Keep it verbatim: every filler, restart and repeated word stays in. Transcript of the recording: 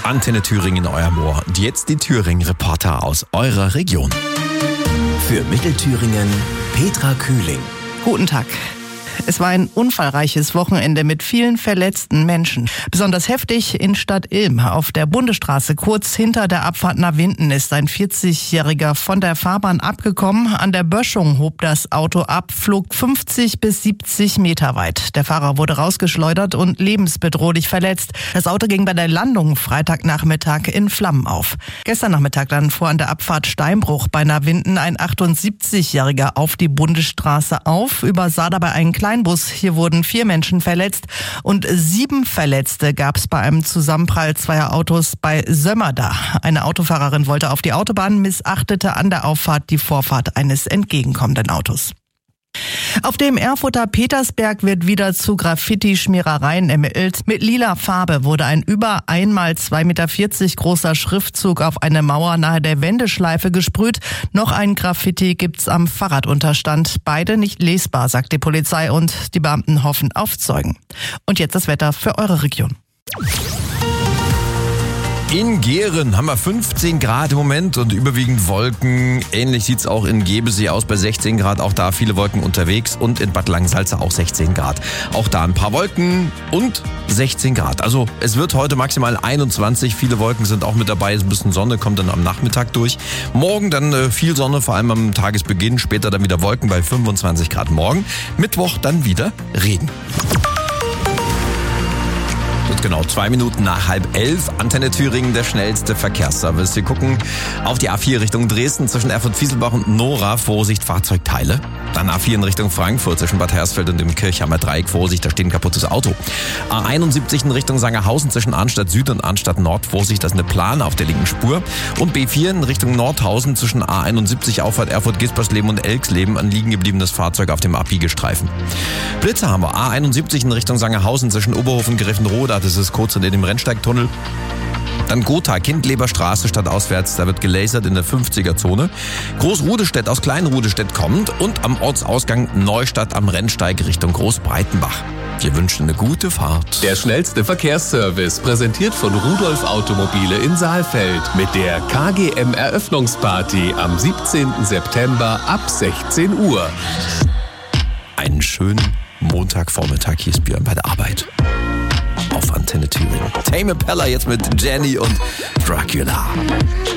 Antenne Thüringen in eurem Ohr. Und jetzt die Thüringen-Reporter aus eurer Region. Für Mittelthüringen Petra Kühling. Guten Tag. Es war ein unfallreiches Wochenende mit vielen verletzten Menschen. Besonders heftig in Stadt Ilm. Auf der Bundesstraße kurz hinter der Abfahrt nach Winden ist ein vierzigjähriger von der Fahrbahn abgekommen. An der Böschung hob das Auto ab, flog fünfzig bis siebzig Meter weit. Der Fahrer wurde rausgeschleudert und lebensbedrohlich verletzt. Das Auto ging bei der Landung Freitagnachmittag in Flammen auf. Gestern Nachmittag dann fuhr an der Abfahrt Steinbruch bei Winden ein achtundsiebzigjähriger auf die Bundesstraße auf, übersah dabei einen kleinen Kleinbus. Hier wurden vier Menschen verletzt und sieben Verletzte gab es bei einem Zusammenprall zweier Autos bei Sömmerda. Eine Autofahrerin wollte auf die Autobahn, missachtete an der Auffahrt die Vorfahrt eines entgegenkommenden Autos. Auf dem Erfurter Petersberg wird wieder zu Graffiti-Schmierereien ermittelt. Mit lila Farbe wurde ein über einmal zwei Meter vierzig großer Schriftzug auf eine Mauer nahe der Wendeschleife gesprüht. Noch ein Graffiti gibt's am Fahrradunterstand. Beide nicht lesbar, sagt die Polizei, und die Beamten hoffen auf Zeugen. Und jetzt das Wetter für eure Region. In Gehren haben wir fünfzehn Grad im Moment und überwiegend Wolken. Ähnlich sieht's auch in Gebesee aus bei sechzehn Grad. Auch da viele Wolken unterwegs. Und in Bad Langensalza auch sechzehn Grad. Auch da ein paar Wolken und sechzehn Grad. Also es wird heute maximal einundzwanzig. Viele Wolken sind auch mit dabei. Ein bisschen Sonne kommt dann am Nachmittag durch. Morgen dann äh, viel Sonne, vor allem am Tagesbeginn. Später dann wieder Wolken bei fünfundzwanzig Grad morgen. Mittwoch dann wieder Regen. Genau, zwei Minuten nach halb elf. Antenne Thüringen, der schnellste Verkehrsservice. Wir gucken auf die A vier Richtung Dresden zwischen Erfurt-Fieselbach und Nora. Vorsicht, Fahrzeugteile. Dann A vier in Richtung Frankfurt zwischen Bad Hersfeld und dem Kirchheimer Dreieck. Vorsicht, da steht ein kaputtes Auto. A einundsiebzig in Richtung Sangerhausen zwischen Arnstadt Süd und Arnstadt Nord. Vorsicht, das ist eine Plane auf der linken Spur. Und B vier in Richtung Nordhausen zwischen A einundsiebzig Auffahrt Erfurt-Gispersleben und Elksleben. Ein liegen gebliebenes Fahrzeug auf dem Abbiegestreifen. Blitze haben wir. A einundsiebzig in Richtung Sangerhausen zwischen Oberhof und Griffenroda. Das ist kurz unter dem Rennsteigtunnel. Dann Gotha, Kindleberstraße stadtauswärts, da wird gelasert in der fünfziger-Zone. Großrudestedt aus Kleinrudestedt kommt und am Ortsausgang Neustadt am Rennsteig Richtung Großbreitenbach. Wir wünschen eine gute Fahrt. Der schnellste Verkehrsservice, präsentiert von Rudolf Automobile in Saalfeld mit der K G M Eröffnungsparty am siebzehnten September ab sechzehn Uhr. Einen schönen Montagvormittag, hier ist Björn bei der Arbeit. Auf Antenne Thüringen. Tame Impala jetzt mit Jenny und Dracula.